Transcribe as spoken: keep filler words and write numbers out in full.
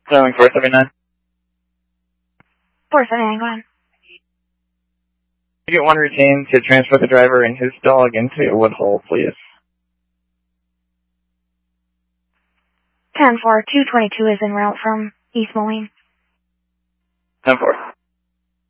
Showing four seventy-nine. four seventy-nine, go ahead. You get one routine to transport the driver and his dog into Woodhull, please. ten four, two twenty-two is en route from East Moline. ten four.